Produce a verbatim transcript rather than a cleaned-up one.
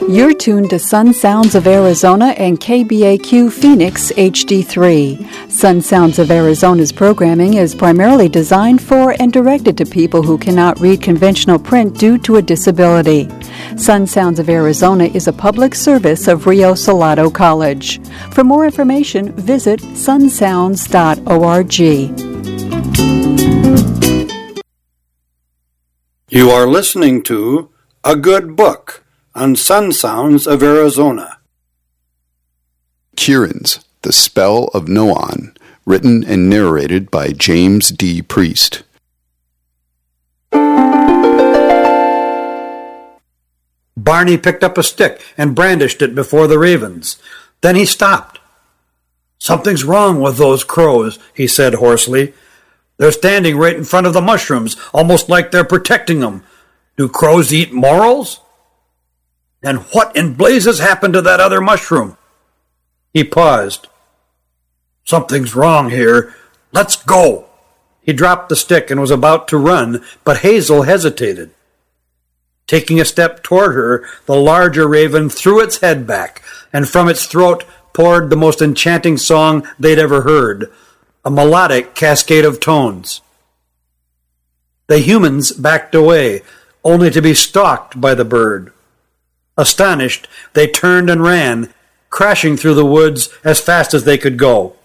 You're tuned to Sun Sounds of Arizona and K B A Q Phoenix H D three. Sun Sounds of Arizona's programming is primarily designed for and directed to people who cannot read conventional print due to a disability. Sun Sounds of Arizona is a public service of Rio Salado College. For more information, visit sun sounds dot org. You are listening to A Good Book on Sun Sounds of Arizona. Kieran's The Spell of Noan, written and narrated by James D. Priest. Barney picked up a stick and brandished it before the ravens. Then he stopped. "Something's wrong with those crows," he said hoarsely. "They're standing right in front of the mushrooms, almost like they're protecting them. Do crows eat morels? And what in blazes happened to that other mushroom?" He paused. "Something's wrong here. Let's go." He dropped the stick and was about to run, but Hazel hesitated. Taking a step toward her, the larger raven threw its head back, and from its throat poured the most enchanting song they'd ever heard, a melodic cascade of tones. The humans backed away, only to be stalked by the bird. Astonished, they turned and ran, crashing through the woods as fast as they could go.